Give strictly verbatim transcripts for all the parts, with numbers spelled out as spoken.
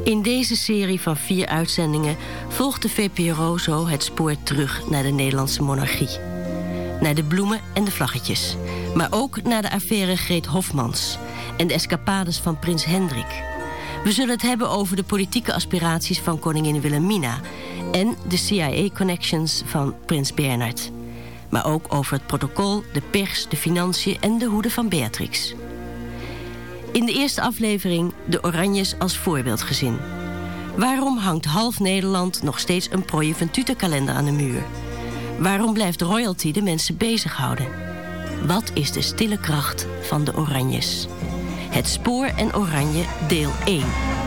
In deze serie van vier uitzendingen volgt de V P R O zo het spoor terug naar de Nederlandse monarchie. Naar de bloemen en de vlaggetjes. Maar ook naar de affaire Greet Hofmans en de escapades van prins Hendrik. We zullen het hebben over de politieke aspiraties van koningin Wilhelmina en de C I A-connections van prins Bernhard. Maar ook over het protocol, de pers, de financiën en de hoede van Beatrix. In de eerste aflevering de Oranjes als voorbeeldgezin. Waarom hangt half Nederland nog steeds een Proje van Tutor-kalender aan de muur? Waarom blijft royalty de mensen bezighouden? Wat is de stille kracht van de Oranjes? Het Spoor en Oranje, deel één.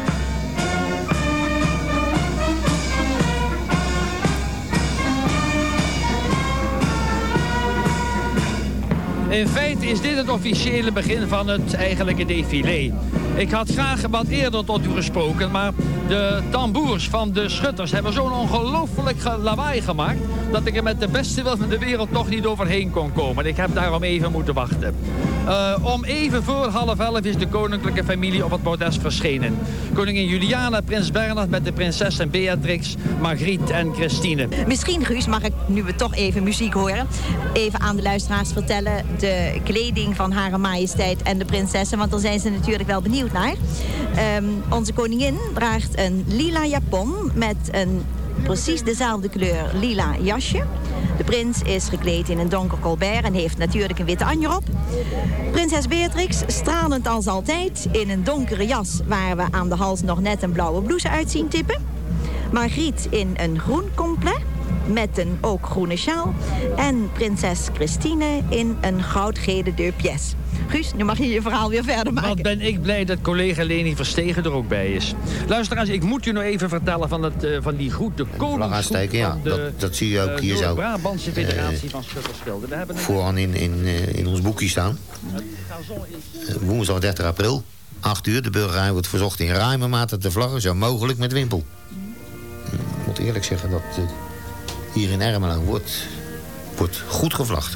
In feite is dit het officiële begin van het eigenlijke défilé. Ik had graag wat eerder tot u gesproken, maar de tamboers van de schutters hebben zo'n ongelooflijk lawaai gemaakt dat ik er met de beste wil van de wereld toch niet overheen kon komen. Ik heb daarom even moeten wachten. Uh, om even voor half elf is de koninklijke familie op het bordes verschenen. Koningin Juliana, prins Bernhard met de prinsessen Beatrix, Margriet en Christine. Misschien, Guus, mag ik, nu we toch even muziek horen, even aan de luisteraars vertellen de kleding van Hare Majesteit en de prinsessen, want daar zijn ze natuurlijk wel benieuwd naar. Um, onze koningin draagt een lila japon met een precies dezelfde kleur lila jasje. De prins is gekleed in een donker colbert en heeft natuurlijk een witte anjer op. Prinses Beatrix, stralend als altijd, in een donkere jas waar we aan de hals nog net een blauwe blouse uit zien tippen. Margriet in een groen complet met een ook groene sjaal. En prinses Christine in een goudgele deux pièces. Guus, nu mag je je verhaal weer verder maken. Wat ben ik blij dat collega Leni Verstegen er ook bij is. Luisteraars, ik moet u nog even vertellen van, het, uh, van die groet, de koningsgroet ja, van de, dat, dat zie je ook hier uh, zo. De Brabantse Federatie uh, van Schuttersgilden. We hebben vooraan in, in, uh, in ons boekje staan. Uh, woensdag dertig april, acht uur. De burgerij wordt verzocht in ruime mate te vlaggen, zo mogelijk met wimpel. Uh, ik moet eerlijk zeggen dat uh, hier in Ermelo wordt, wordt goed gevlagd.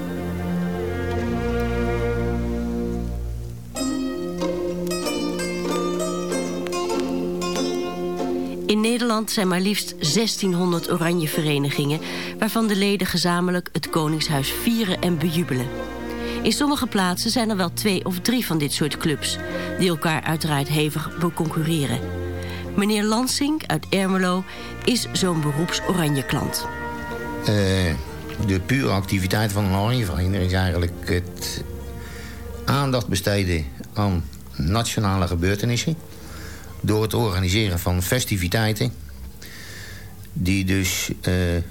In Nederland zijn maar liefst zestienhonderd oranje verenigingen, waarvan de leden gezamenlijk het Koningshuis vieren en bejubelen. In sommige plaatsen zijn er wel twee of drie van dit soort clubs, die elkaar uiteraard hevig beconcurreren. Meneer Lansing uit Ermelo is zo'n beroeps-oranje klant. Uh, de pure activiteit van een oranjevereniging is eigenlijk het aandacht besteden aan nationale gebeurtenissen door het organiseren van festiviteiten die dus uh,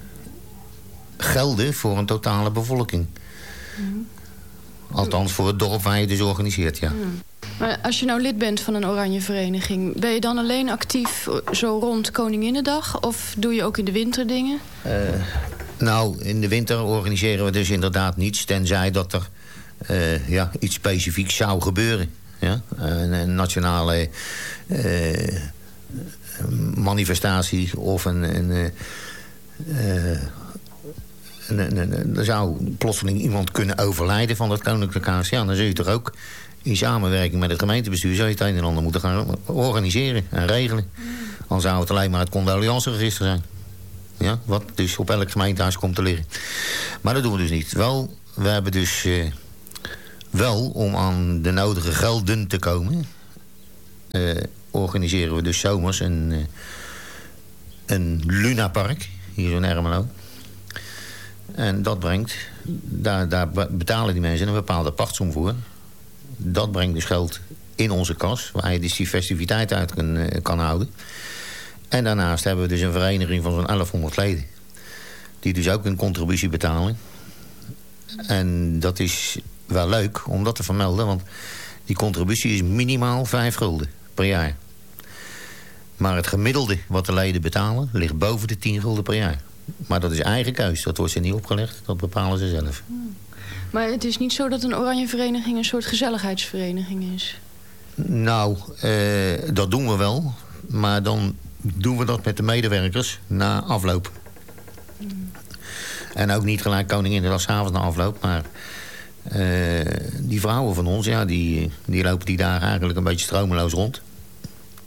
gelden voor een totale bevolking. Mm. Althans voor het dorp waar je dus organiseert, ja. Mm. Maar als je nou lid bent van een oranje vereniging, ben je dan alleen actief zo rond Koninginnedag of doe je ook in de winter dingen? Uh, nou, in de winter organiseren we dus inderdaad niets, tenzij dat er uh, ja, iets specifieks zou gebeuren. Ja? Een, een nationale uh, manifestatie of een... een uh, een, een, een, er zou plotseling iemand kunnen overlijden van dat koninklijke huis. Ja, dan zul je toch ook in samenwerking met het gemeentebestuur zou je het een en ander moeten gaan organiseren en regelen. Dan zou het alleen maar het condoleanceregister zijn. Ja, wat dus op elk gemeentehuis komt te liggen. Maar dat doen we dus niet. Wel, we hebben dus uh, wel om aan de nodige gelden te komen, uh, organiseren we dus zomers een, uh, een lunapark hier in Ermelo. En dat brengt, daar, daar betalen die mensen een bepaalde pachtsom voor. Dat brengt dus geld in onze kas, waar je dus die festiviteit uit kan, uh, kan houden. En daarnaast hebben we dus een vereniging van zo'n elfhonderd leden. Die dus ook een contributie betalen. En dat is wel leuk om dat te vermelden, want die contributie is minimaal vijf gulden per jaar. Maar het gemiddelde wat de leden betalen ligt boven de tien gulden per jaar. Maar dat is eigen keus, dat wordt ze niet opgelegd, dat bepalen ze zelf. Hmm. Maar het is niet zo dat een oranje vereniging een soort gezelligheidsvereniging is? Nou, uh, dat doen we wel, maar dan doen we dat met de medewerkers na afloop. Hmm. En ook niet gelijk Koninginnedag 's avonds na afloop, maar uh, die vrouwen van ons, ja, die, die lopen die dagen eigenlijk een beetje stromeloos rond.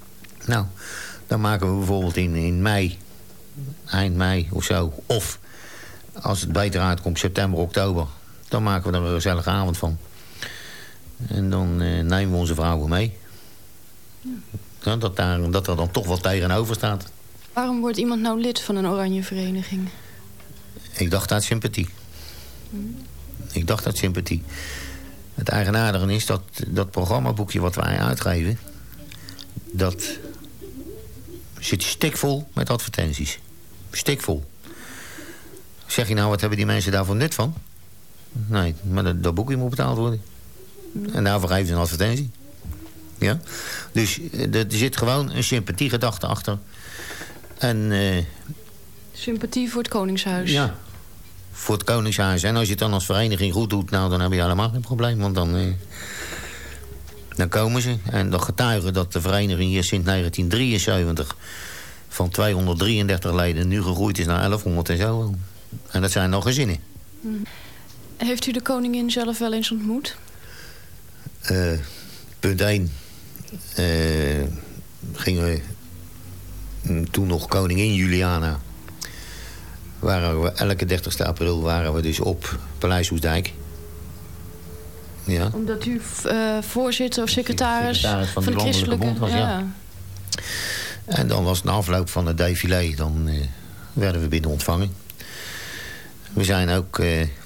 Nou, dan maken we bijvoorbeeld in, in mei, eind mei of zo... of als het beter uitkomt, september, oktober... dan maken we er een gezellige avond van. En dan uh, nemen we onze vrouwen mee. Ja, dat, daar, dat er dan toch wat tegenover staat. Waarom wordt iemand nou lid van een oranje vereniging? Ik dacht uit sympathie. Hmm. Ik dacht uit sympathie. Het eigenaardige is dat dat programmaboekje wat wij uitgeven... dat zit stikvol met advertenties. Stikvol. Zeg je nou, wat hebben die mensen daarvoor nut van? Nee, maar dat, dat boekje moet betaald worden. En daarvoor geven ze een advertentie. Ja? Dus er zit gewoon een sympathiegedachte achter. En... Uh, sympathie voor het Koningshuis. Ja, voor het Koningshuis. En als je het dan als vereniging goed doet... nou, dan heb je helemaal geen probleem. Want dan, uh, dan komen ze. En dat getuigen dat de vereniging hier sinds negentien drieënzeventig... van tweehonderddrieëndertig leden nu gegroeid is naar elfhonderd en zo. En dat zijn nog gezinnen. Heeft u de koningin zelf wel eens ontmoet? Uh, punt één. Uh, gingen we toen nog koningin Juliana. Waren we elke dertigste april waren we dus op Paleis Soestdijk. Ja. Omdat u uh, voorzitter of secretaris, secretaris van, van de christelijke bond was. Ja. Ja. En dan was het na afloop van het défilé. Dan uh, werden we binnen ontvangen. We zijn ook... Uh, uh,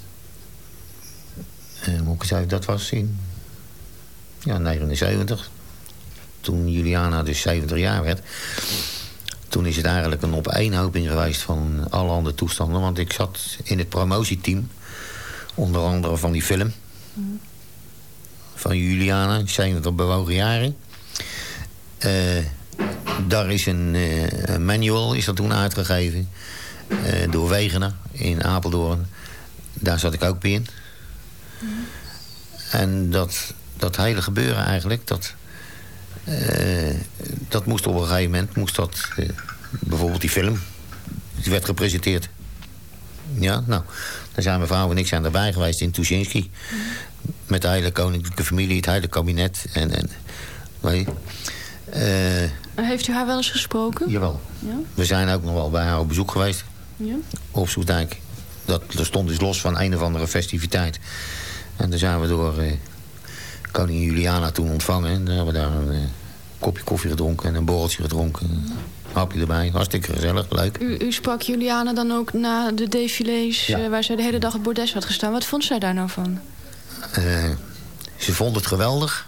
moet ik zeggen, dat was in... Ja, negenenzeventig. Toen Juliana dus zeventig jaar werd. Toen is het eigenlijk een opeenhoping geweest van alle andere toestanden. Want ik zat in het promotieteam. Onder andere van die film. Mm. Van Juliana, zeventig bewogen jaren. Uh, daar is een, uh, een manual, is dat toen uitgegeven. Uh, door Wegener in Apeldoorn. Daar zat ik ook bij in. Mm. En dat... Dat hele gebeuren eigenlijk, dat, uh, dat moest op een gegeven moment, moest dat, uh, bijvoorbeeld die film, die werd gepresenteerd. Ja, nou, daar zijn mijn vrouw en ik zijn erbij geweest in Tuschinski. Mm. Met de hele koninklijke familie, het hele kabinet. En, en, weet je, uh, Heeft u haar wel eens gesproken? Jawel. Ja? We zijn ook nog wel bij haar op bezoek geweest. Ja? Op Soestdijk. Dat, dat stond dus los van een of andere festiviteit. En daar zijn we door... Uh, koningin Juliana toen ontvangen. En dan hebben we daar een uh, kopje koffie gedronken en een borreltje gedronken. Een hapje erbij. Hartstikke gezellig, leuk. U, u sprak Juliana dan ook na de défilés ja. uh, waar zij de hele dag op bordes had gestaan. Wat vond zij daar nou van? Uh, ze vond het geweldig.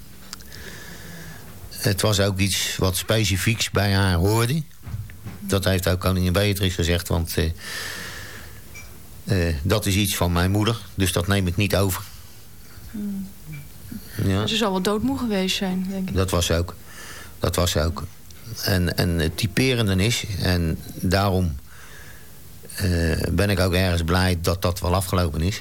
Het was ook iets wat specifieks bij haar hoorde. Dat heeft ook koningin Beatrix gezegd. Want uh, uh, dat is iets van mijn moeder. Dus dat neem ik niet over. Hmm. Ja. Ze zal wel doodmoe geweest zijn, denk ik. Dat was ook. Dat was ook. En, en het typerende is, en daarom uh, ben ik ook ergens blij dat dat wel afgelopen is.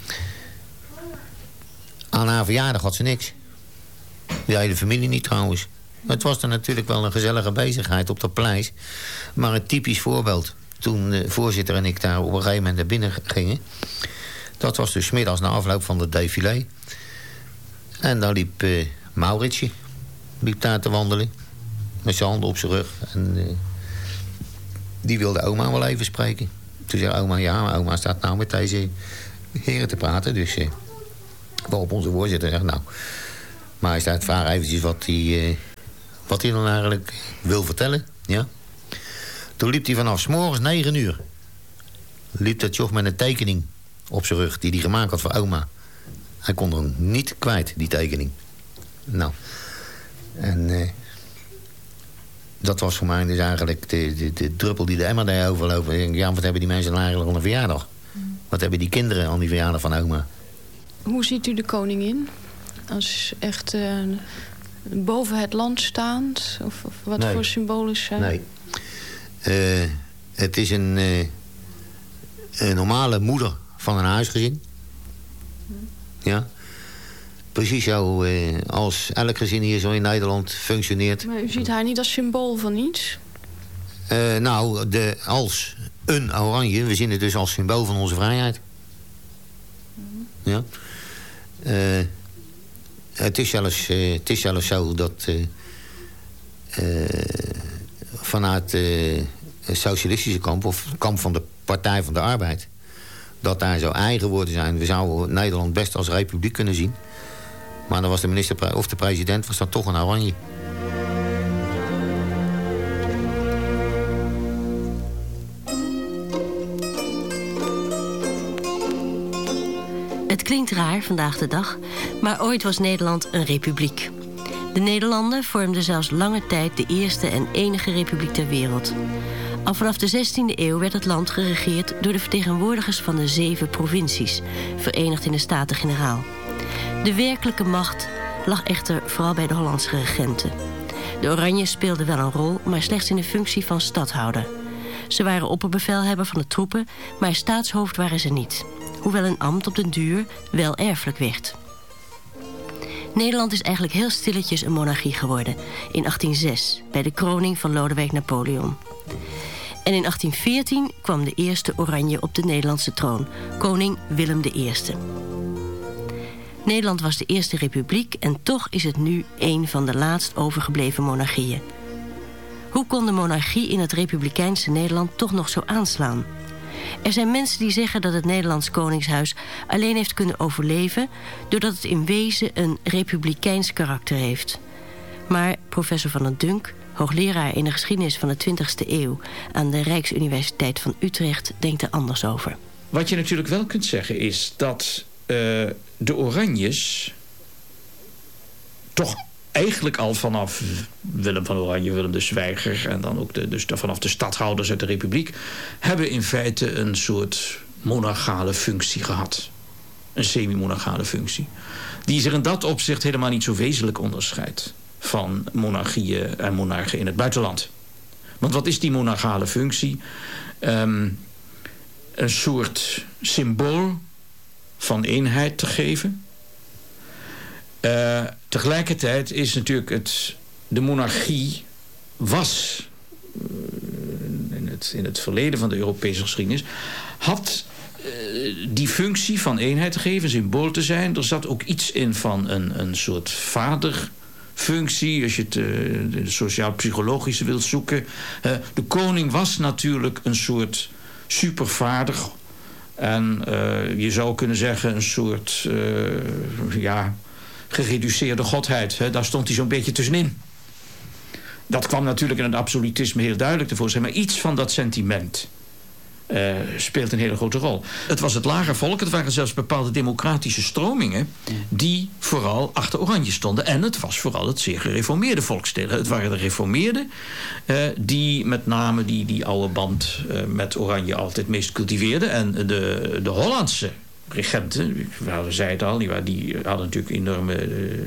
Aan haar verjaardag had ze niks. De hele familie niet trouwens. Het was dan natuurlijk wel een gezellige bezigheid op dat paleis. Maar een typisch voorbeeld. Toen de voorzitter en ik daar op een gegeven moment naar binnen gingen. Dat was dus 's middags na afloop van het défilé. En daar liep uh, Mauritsje. Liep daar te wandelen. Met zijn handen op zijn rug. En uh, die wilde oma wel even spreken. Toen zei oma, ja, oma staat nou met deze heren te praten. Dus uh, waarop onze voorzitter zegt, nou... majesteit, vraag eventjes wat hij uh, wat hij dan eigenlijk wil vertellen. Ja? Toen liep hij vanaf 's morgens negen uur. Liep dat joch met een tekening op zijn rug die hij gemaakt had voor oma. Hij kon er niet kwijt, die tekening. Nou, en uh, dat was voor mij dus eigenlijk de, de, de druppel die de emmer deed overlopen. Ja, wat hebben die mensen dan eigenlijk aan een verjaardag? Mm. Wat hebben die kinderen aan die verjaardag van oma? Hoe ziet u de koningin? Als echt uh, boven het land staand? Of, of wat nee. voor symbolen zijn? Nee. Uh, het is een, uh, een normale moeder van een huisgezin. Ja. Precies zo uh, als elk gezin hier zo in Nederland functioneert. Maar u ziet haar niet als symbool van iets? Uh, nou, de, als een oranje. We zien het dus als symbool van onze vrijheid. Mm. Ja. Uh, het, is zelfs, uh, het is zelfs zo dat... Uh, uh, vanuit uh, het socialistische kamp... of het kamp van de Partij van de Arbeid... dat daar zo eigen geworden zijn. We zouden Nederland best als republiek kunnen zien. Maar dan was de minister of de president was dan toch een oranje. Het klinkt raar vandaag de dag, maar ooit was Nederland een republiek. De Nederlanden vormden zelfs lange tijd de eerste en enige republiek ter wereld. Al vanaf de zestiende eeuw werd het land geregeerd door de vertegenwoordigers van de zeven provincies, verenigd in de Staten-Generaal. De werkelijke macht lag echter vooral bij de Hollandse regenten. De Oranjes speelden wel een rol, maar slechts in de functie van stadhouder. Ze waren opperbevelhebber van de troepen, maar staatshoofd waren ze niet. Hoewel een ambt op den duur wel erfelijk werd. Nederland is eigenlijk heel stilletjes een monarchie geworden. In achttien zes, bij de kroning van Lodewijk Napoleon. En in achttien veertien kwam de eerste Oranje op de Nederlandse troon. Koning Willem de Eerste. Nederland was de eerste republiek en toch is het nu een van de laatst overgebleven monarchieën. Hoe kon de monarchie in het republikeinse Nederland toch nog zo aanslaan? Er zijn mensen die zeggen dat het Nederlands Koningshuis alleen heeft kunnen overleven doordat het in wezen een republikeins karakter heeft. Maar professor Van der Dunk, hoogleraar in de geschiedenis van de twintigste eeuw aan de Rijksuniversiteit van Utrecht, denkt er anders over. Wat je natuurlijk wel kunt zeggen is dat uh, de Oranjes toch eigenlijk al vanaf Willem van Oranje, Willem de Zwijger en dan ook de, dus vanaf de stadhouders uit de Republiek hebben in feite een soort monarchale functie gehad. Een semi-monarchale functie. Die zich in dat opzicht helemaal niet zo wezenlijk onderscheidt van monarchieën en monarchen in het buitenland. Want wat is die monarchale functie? Um, een soort symbool van eenheid te geven. Uh, tegelijkertijd is natuurlijk het, de monarchie was uh, in, het, in het verleden van de Europese geschiedenis had uh, die functie van eenheid te geven, symbool te zijn. Er zat ook iets in van een, een soort vaderfunctie, als je het uh, sociaal-psychologische wilt zoeken. Uh, de koning was natuurlijk een soort supervader. En uh, je zou kunnen zeggen een soort uh, ja, gereduceerde godheid. Hè? Daar stond hij zo'n beetje tussenin. Dat kwam natuurlijk in het absolutisme heel duidelijk tevoorschijn. Maar iets van dat sentiment uh, speelt een hele grote rol. Het was het lagervolk. Het waren zelfs bepaalde democratische stromingen die vooral achter Oranje stonden. En het was vooral het zeer gereformeerde volksdeel. Het waren de gereformeerden uh, die met name die, die oude band uh, met Oranje altijd meest cultiveerden. En de, de Hollandse regenten, we zeiden het al, die, die hadden natuurlijk een enorme uh,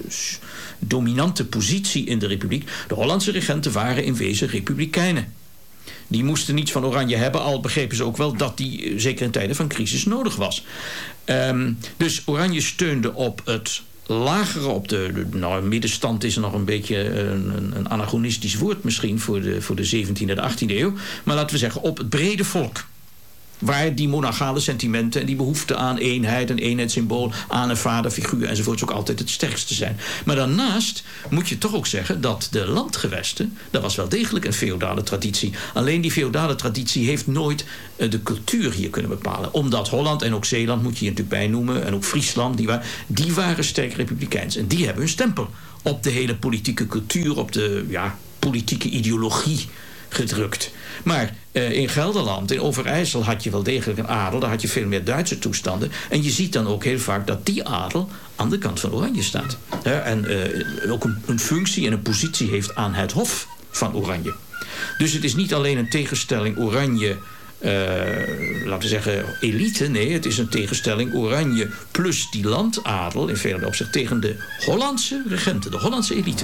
dominante positie in de republiek. De Hollandse regenten waren in wezen republikeinen. Die moesten niets van Oranje hebben, al begrepen ze ook wel dat die zeker in tijden van crisis nodig was. Um, dus Oranje steunde op het lagere, op de, de nou, middenstand is er nog een beetje een, een anachronistisch woord misschien voor de, voor de zeventiende en de achttiende eeuw. Maar laten we zeggen op het brede volk. Waar die monarchale sentimenten en die behoefte aan eenheid, een eenheidssymbool, aan een vaderfiguur enzovoorts ook altijd het sterkste zijn. Maar daarnaast moet je toch ook zeggen dat de landgewesten, dat was wel degelijk een feodale traditie. Alleen die feodale traditie heeft nooit uh, de cultuur hier kunnen bepalen. Omdat Holland en ook Zeeland, moet je hier natuurlijk bij noemen, en ook Friesland, die, wa- die waren sterk republikeins. En die hebben hun stempel op de hele politieke cultuur, op de ja, politieke ideologie gedrukt. Maar uh, in Gelderland, in Overijssel had je wel degelijk een adel. Daar had je veel meer Duitse toestanden. En je ziet dan ook heel vaak dat die adel aan de kant van Oranje staat. Ja, en uh, ook een, een functie en een positie heeft aan het hof van Oranje. Dus het is niet alleen een tegenstelling Oranje, uh, laten we zeggen elite. Nee, het is een tegenstelling Oranje plus die landadel in vele opzichten tegen de Hollandse regenten, de Hollandse elite.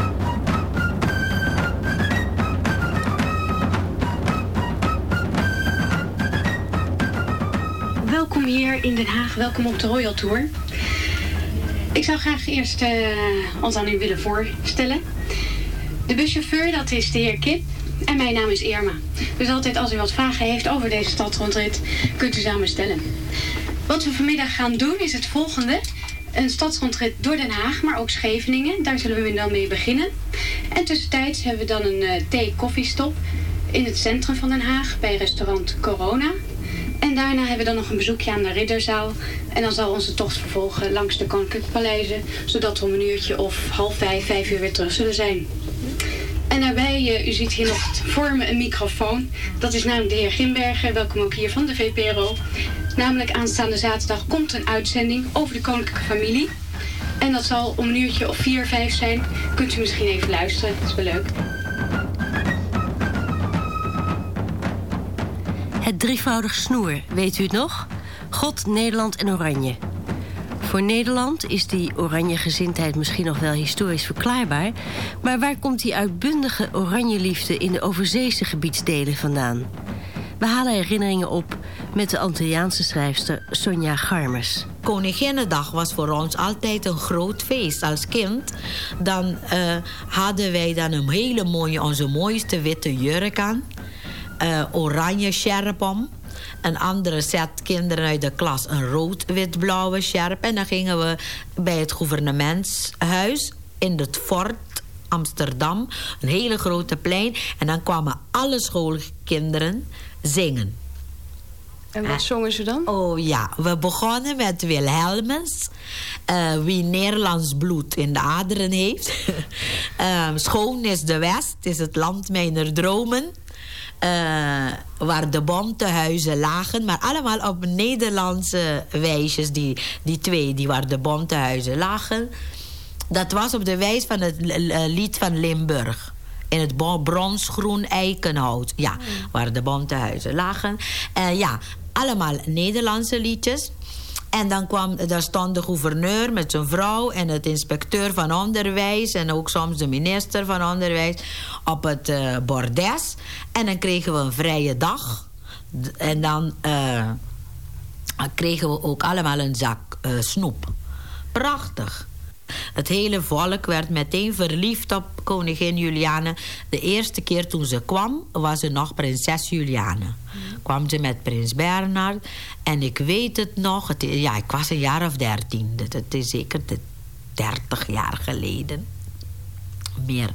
Welkom hier in Den Haag, welkom op de Royal Tour. Ik zou graag eerst uh, ons aan u willen voorstellen. De buschauffeur, dat is de heer Kip en mijn naam is Irma. Dus altijd als u wat vragen heeft over deze stadsrondrit, kunt u ze aan me stellen. Wat we vanmiddag gaan doen is het volgende. een stadsrondrit door Den Haag, maar ook Scheveningen. Daar zullen we dan mee beginnen. En tussentijds hebben we dan een uh, thee-koffiestop in het centrum van Den Haag bij restaurant Corona. En daarna hebben we dan nog een bezoekje aan de Ridderzaal. En dan zal onze tocht vervolgen langs de Koninklijke Paleizen, zodat we om een uurtje of half vijf, vijf uur weer terug zullen zijn. En daarbij, uh, u ziet hier nog voor me een microfoon. Dat is namelijk de heer Gimberger, welkom ook hier van de V P R O. Namelijk aanstaande zaterdag komt een uitzending over de koninklijke familie. En dat zal om een uurtje of vier, vijf zijn. Kunt u misschien even luisteren, dat is wel leuk. Het drievoudig snoer, weet u het nog? God, Nederland en Oranje. Voor Nederland is die oranje gezindheid misschien nog wel historisch verklaarbaar, maar waar komt die uitbundige oranje liefde in de overzeese gebiedsdelen vandaan? We halen herinneringen op met de Antilliaanse schrijfster Sonja Garmers. Koninginnedag was voor ons altijd een groot feest. Als kind dan uh, hadden wij dan een hele mooie, onze mooiste witte jurk aan. Uh, oranje sjerp om. Een andere set kinderen uit de klas een rood-wit-blauwe sjerp. En dan gingen we bij het gouvernementshuis in het fort Amsterdam. Een hele grote plein. En dan kwamen alle schoolkinderen zingen. En wat zongen ze dan? Oh ja, we begonnen met Wilhelmus. Uh, wie Nederlands bloed in de aderen heeft. uh, Schoon is de West, is het land mijner dromen. Uh, waar de bonte huizen lagen. Maar allemaal op Nederlandse wijsjes. Die, die twee, die waar de bonte huizen lagen. Dat was op de wijs van het lied van Limburg. In het bronsgroen eikenhout. Ja, mm. waar de bonte huizen lagen. Uh, ja, allemaal Nederlandse liedjes. En dan kwam, daar stond de gouverneur met zijn vrouw en het inspecteur van onderwijs en ook soms de minister van onderwijs op het uh, bordes. En dan kregen we een vrije dag. En dan uh, kregen we ook allemaal een zak uh, snoep. Prachtig. Het hele volk werd meteen verliefd op koningin Juliana. De eerste keer toen ze kwam, was ze nog prinses Juliana. Mm. Kwam ze met prins Bernhard. En ik weet het nog, het, ja, ik was een jaar of dertien. Het, het is zeker de dertig jaar geleden. Meer.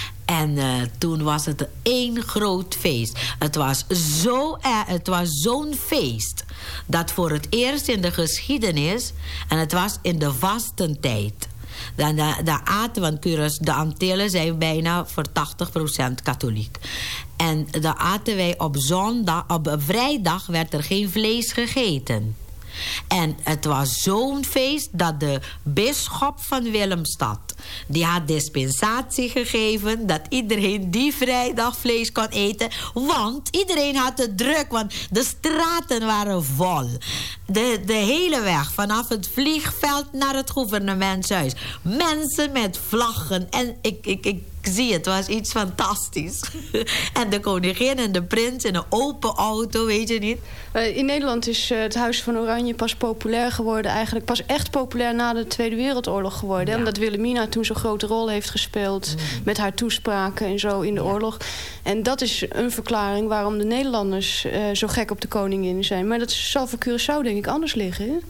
En uh, toen was het één groot feest. Het was zo, uh, het was zo'n feest dat voor het eerst in de geschiedenis, en het was in de vastentijd, dan daar aten, want de Antillen zijn bijna voor tachtig procent katholiek. En daar aten wij op zondag, op vrijdag werd er geen vlees gegeten. En het was zo'n feest dat de bisschop van Willemstad, die had dispensatie gegeven dat iedereen die vrijdag vlees kon eten. Want iedereen had het druk, want de straten waren vol. De, de hele weg, vanaf het vliegveld naar het gouvernementshuis. Mensen met vlaggen. En ik, ik, ik zie het, was iets fantastisch. En de koningin en de prins in een open auto, weet je niet. In Nederland is het Huis van Oranje pas populair geworden. Eigenlijk pas echt populair na de Tweede Wereldoorlog geworden. Ja. Omdat Wilhelmina toen zo'n grote rol heeft gespeeld. Mm. Met haar toespraken en zo in de ja. oorlog. En dat is een verklaring waarom de Nederlanders uh, zo gek op de koningin zijn. Maar dat zal voor Curaçao denk ik anders liggen, hè?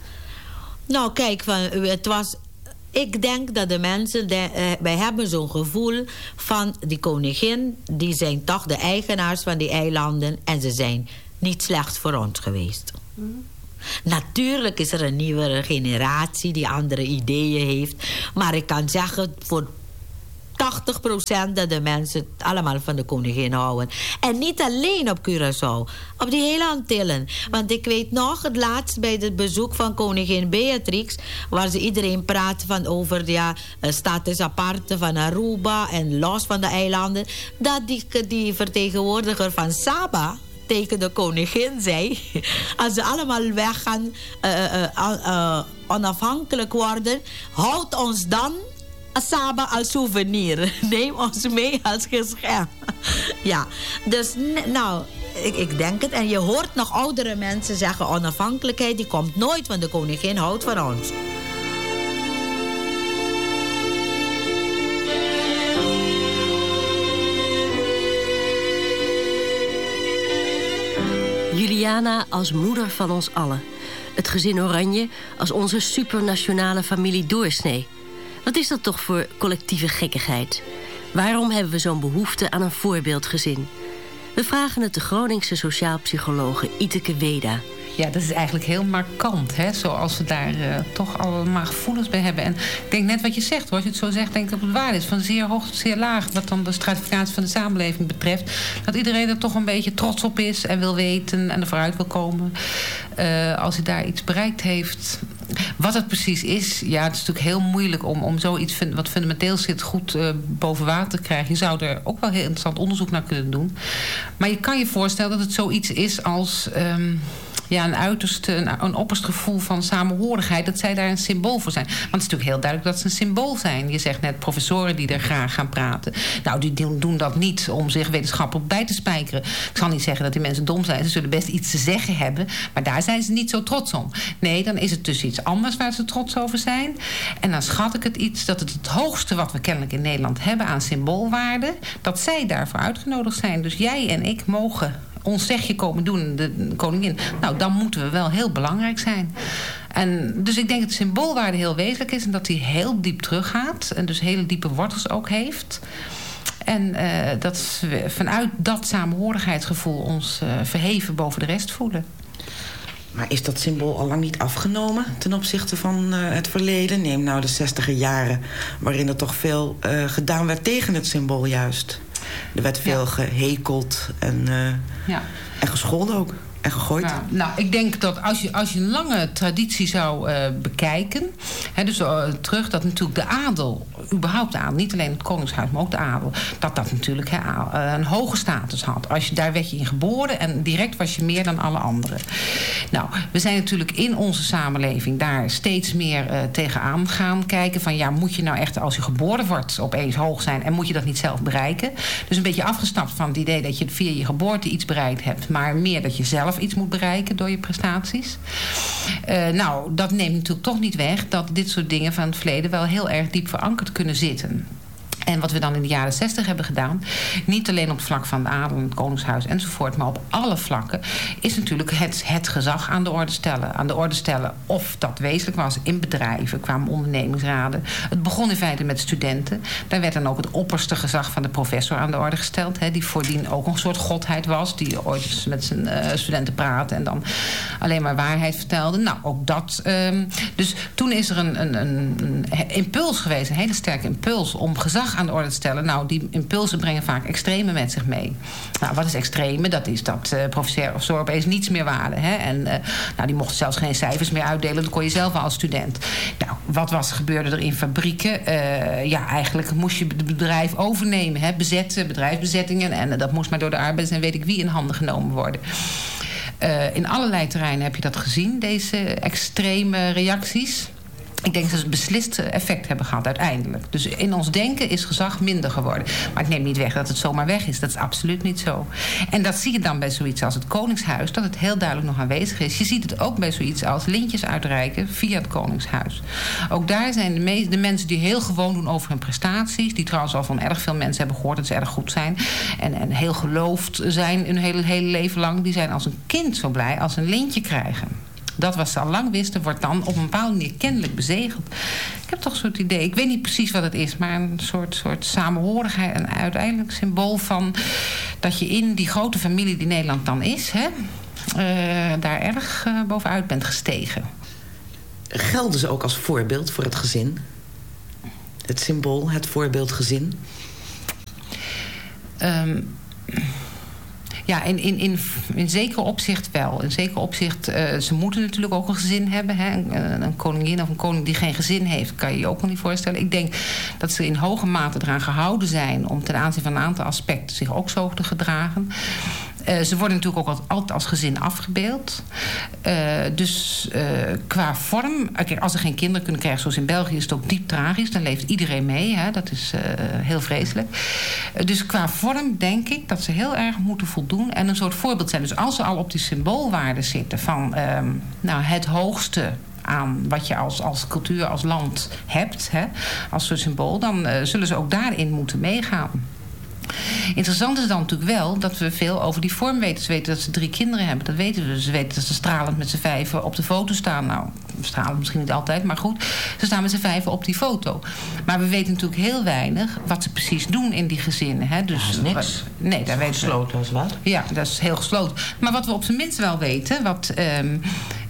Nou, kijk, van, het was... Ik denk dat de mensen, de, uh, wij hebben zo'n gevoel van die koningin, die zijn toch de eigenaars van die eilanden en ze zijn niet slecht voor ons geweest. Mm. Natuurlijk is er een nieuwere generatie die andere ideeën heeft, maar ik kan zeggen voor tachtig procent dat de mensen allemaal van de koningin houden. En niet alleen op Curaçao, op die hele Antillen. Want ik weet nog, het laatst bij het bezoek van koningin Beatrix, waar ze iedereen praat van over de ja, status aparte van Aruba en los van de eilanden, dat die, die vertegenwoordiger van Saba tegen de koningin zei, als ze allemaal weggaan, uh, uh, uh, onafhankelijk worden, houd ons dan Saba als souvenir. Neem ons mee als geschenk. Ja, dus nou, ik, ik denk het. En je hoort nog oudere mensen zeggen, onafhankelijkheid die komt nooit, want de koningin houdt van ons. Juliana Juliana als moeder van ons allen. Het gezin Oranje als onze supernationale familie doorsnee. Wat is dat toch voor collectieve gekkigheid? Waarom hebben we zo'n behoefte aan een voorbeeldgezin? We vragen het de Groningse sociaalpsychologe Iteke Weda. Ja, dat is eigenlijk heel markant, hè? Zoals we daar uh, toch allemaal gevoelens bij hebben. En ik denk net wat je zegt, hoor. Als je het zo zegt, denk ik dat het waar is. Van zeer hoog tot zeer laag, wat dan de stratificatie van de samenleving betreft. Dat iedereen er toch een beetje trots op is en wil weten en er vooruit wil komen. Uh, als hij daar iets bereikt heeft. Wat het precies is, ja, het is natuurlijk heel moeilijk om, om zoiets wat fundamenteel zit goed uh, boven water te krijgen. Je zou er ook wel heel interessant onderzoek naar kunnen doen. Maar je kan je voorstellen dat het zoiets is als Um, ja, een uiterste, een, een opperst gevoel van samenhorigheid, dat zij daar een symbool voor zijn. Want het is natuurlijk heel duidelijk dat ze een symbool zijn. Je zegt net professoren die er graag gaan praten. Nou, die doen dat niet om zich wetenschappelijk bij te spijkeren. Ik zal niet zeggen dat die mensen dom zijn. Ze zullen best iets te zeggen hebben, maar daar zijn ze niet zo trots om. Nee, dan is het dus iets anders waar ze trots over zijn. En dan schat ik het iets dat het het hoogste wat we kennelijk in Nederland hebben aan symboolwaarde, dat zij daarvoor uitgenodigd zijn. Dus jij en ik mogen ons zegje komen doen, de koningin. Nou, dan moeten we wel heel belangrijk zijn. En dus ik denk dat de symboolwaarde heel wezenlijk is en dat die heel diep teruggaat en dus hele diepe wortels ook heeft. En uh, dat we vanuit dat samenhorigheidsgevoel ons uh, verheven boven de rest voelen. Maar is dat symbool al lang niet afgenomen ten opzichte van uh, het verleden? Neem nou de zestiger jaren, waarin er toch veel uh, gedaan werd tegen het symbool juist. Er werd veel ja. gehekeld en, uh, ja. en gescholden ook. En gegooid. Ja, nou, ik denk dat als je, als je een lange traditie zou uh, bekijken, hè, dus uh, terug dat natuurlijk de adel, überhaupt de adel, niet alleen het koningshuis, maar ook de adel, dat dat natuurlijk hè, een hoge status had. Als je, daar werd je in geboren en direct was je meer dan alle anderen. Nou, we zijn natuurlijk in onze samenleving daar steeds meer uh, tegenaan gaan kijken van ja, moet je nou echt als je geboren wordt opeens hoog zijn en moet je dat niet zelf bereiken? Dus een beetje afgestapt van het idee dat je via je geboorte iets bereikt hebt, maar meer dat je zelf iets moet bereiken door je prestaties. Uh, nou, dat neemt natuurlijk toch niet weg dat dit soort dingen van het verleden wel heel erg diep verankerd kunnen zitten. En wat we dan in de jaren zestig hebben gedaan, niet alleen op het vlak van de adel en het koningshuis enzovoort, maar op alle vlakken, is natuurlijk het, het gezag aan de orde stellen. Aan de orde stellen of dat wezenlijk was in bedrijven, kwamen ondernemingsraden. Het begon in feite met studenten. Daar werd dan ook het opperste gezag van de professor aan de orde gesteld, hè, die voordien ook een soort godheid was, die ooit met zijn uh, studenten praatte en dan alleen maar waarheid vertelde. Nou, ook dat. Um, dus toen is er een, een, een, een impuls geweest, een hele sterke impuls om gezag aan de orde te stellen. Nou, die impulsen brengen vaak extreme met zich mee. Nou, wat is extreme? Dat is dat uh, professor of zo opeens niets meer waren. Hè? En uh, nou, die mochten zelfs geen cijfers meer uitdelen. Dat kon je zelf wel als student. Nou, wat was, gebeurde er in fabrieken? Uh, ja, eigenlijk moest je het bedrijf overnemen. Hè? Bezetten, bedrijfsbezettingen. En uh, dat moest maar door de arbeiders en weet ik wie in handen genomen worden. Uh, in allerlei terreinen heb je dat gezien, deze extreme reacties. Ik denk dat ze een beslist effect hebben gehad uiteindelijk. Dus in ons denken is gezag minder geworden. Maar ik neem niet weg dat het zomaar weg is. Dat is absoluut niet zo. En dat zie je dan bij zoiets als het Koningshuis, dat het heel duidelijk nog aanwezig is. Je ziet het ook bij zoiets als lintjes uitreiken via het Koningshuis. Ook daar zijn de, me- de mensen die heel gewoon doen over hun prestaties, die trouwens al van erg veel mensen hebben gehoord dat ze erg goed zijn en, en heel geloofd zijn hun hele, hele leven lang, die zijn als een kind zo blij als ze een lintje krijgen. Dat wat ze al lang wisten, wordt dan op een bepaalde manier kennelijk bezegeld. Ik heb toch een soort idee, ik weet niet precies wat het is, maar een soort, soort samenhorigheid en uiteindelijk symbool van dat je in die grote familie die Nederland dan is, hè, uh, daar erg uh, bovenuit bent gestegen. Gelden ze ook als voorbeeld voor het gezin? Het symbool, het voorbeeldgezin? Um, Ja, in, in, in, in zekere opzicht wel. In zekere opzicht, uh, ze moeten natuurlijk ook een gezin hebben. Hè? Een, een koningin of een koning die geen gezin heeft, kan je je ook nog niet voorstellen. Ik denk dat ze in hoge mate eraan gehouden zijn om ten aanzien van een aantal aspecten zich ook zo te gedragen. Uh, ze worden natuurlijk ook altijd als gezin afgebeeld. Uh, dus uh, qua vorm, kijk, als ze geen kinderen kunnen krijgen zoals in België, is het ook diep tragisch. Dan leeft iedereen mee. Hè? Dat is uh, heel vreselijk. Uh, dus qua vorm denk ik dat ze heel erg moeten voldoen en een soort voorbeeld zijn. Dus als ze al op die symboolwaarde zitten van um, nou, het hoogste aan wat je als, als cultuur, als land hebt, hè, als soort symbool, dan uh, zullen ze ook daarin moeten meegaan. Interessant is dan natuurlijk wel dat we veel over die vorm weten. Ze weten dat ze drie kinderen hebben. Dat weten we. Ze weten dat ze stralend met z'n vijven op de foto staan. Nou, stralend misschien niet altijd, maar goed. Ze staan met z'n vijven op die foto. Maar we weten natuurlijk heel weinig wat ze precies doen in die gezinnen. Hè? Dus, dat is niks. Wat, nee, daar weten we. Gesloten als wat? Ja, dat is heel gesloten. Maar wat we op zijn minst wel weten, wat... Um,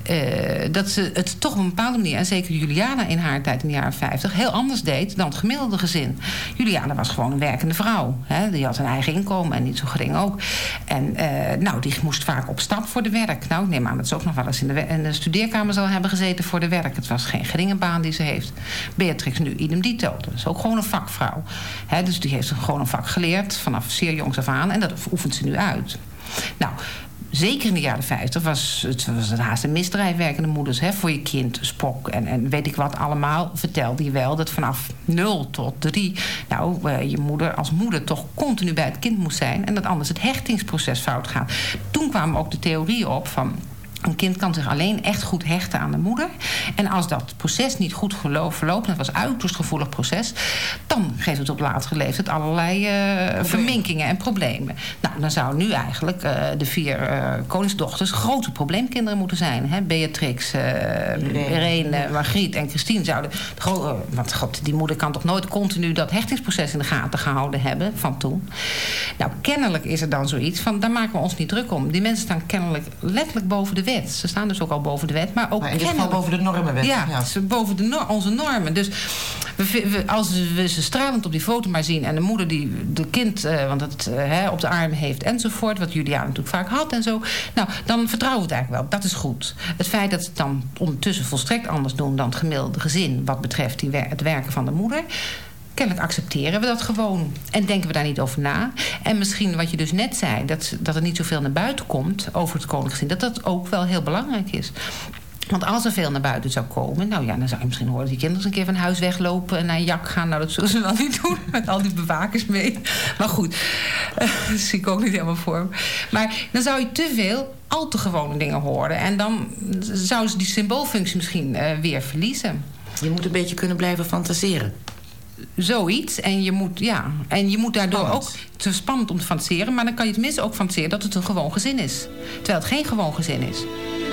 Uh, dat ze het toch op een bepaalde manier, en zeker Juliana in haar tijd in de jaren vijftig, heel anders deed dan het gemiddelde gezin. Juliana was gewoon een werkende vrouw. Hè? Die had een eigen inkomen en niet zo gering ook. En uh, nou, die moest vaak op stap voor de werk. Nou, ik neem aan dat ze ook nog wel eens in de, in de studeerkamer zal hebben gezeten voor de werk. Het was geen geringe baan die ze heeft. Beatrix nu idem dito. Dat is ook gewoon een vakvrouw. Hè? Dus die heeft gewoon een vak geleerd vanaf zeer jongs af aan. En dat oefent ze nu uit. Nou, zeker in de jaren vijftig was het, was het haast een misdrijf, werkende moeders. Hè, voor je kind, sprok en, en weet ik wat allemaal. Vertelde je wel dat vanaf nul tot drie... nou, uh, je moeder als moeder toch continu bij het kind moest zijn. En dat anders het hechtingsproces fout gaat. Toen kwamen ook de theorieën op van... een kind kan zich alleen echt goed hechten aan de moeder. En als dat proces niet goed verloopt... en het was een uiterst gevoelig proces... dan geeft het op latere leeftijd allerlei uh, verminkingen en problemen. Nou, dan zouden nu eigenlijk uh, de vier uh, koningsdochters... grote probleemkinderen moeten zijn. Hè? Beatrix, uh, Irene, Margriet en Christine zouden... Uh, want god, die moeder kan toch nooit continu... dat hechtingsproces in de gaten gehouden hebben van toen. Nou, kennelijk is er dan zoiets van... daar maken we ons niet druk om. Die mensen staan kennelijk letterlijk boven de wet. Ze staan dus ook al boven de wet, maar ook maar in dit geval boven de normenwet. Ja, ja. boven de no- onze normen. Dus we, we, als we ze stralend op die foto maar zien... en de moeder die de kind uh, want het, uh, hè, op de arm heeft enzovoort... wat Juliana natuurlijk vaak had en zo... nou, dan vertrouwen we het eigenlijk wel. Dat is goed. Het feit dat ze het dan ondertussen volstrekt anders doen... dan het gemiddelde gezin wat betreft die wer- het werken van de moeder... kennelijk accepteren we dat gewoon. En denken we daar niet over na. En misschien wat je dus net zei... dat, dat er niet zoveel naar buiten komt over het koningsgezin... dat dat ook wel heel belangrijk is. Want als er veel naar buiten zou komen... nou ja, dan zou je misschien horen dat die kinderen eens een keer van huis weglopen... en naar een jak gaan. Nou, dat zullen ze wel niet doen. Met al die bewakers mee. Maar goed, uh, dat zie ik ook niet helemaal voor me. Maar dan zou je te veel... al te gewone dingen horen. En dan zouden ze die symboolfunctie misschien uh, weer verliezen. Je moet een beetje kunnen blijven fantaseren. Zoiets. En je moet, ja, en je moet daardoor spannend. ook... Het is spannend om te fantaseren, maar dan kan je tenminste ook fantaseren... dat het een gewoon gezin is. Terwijl het geen gewoon gezin is.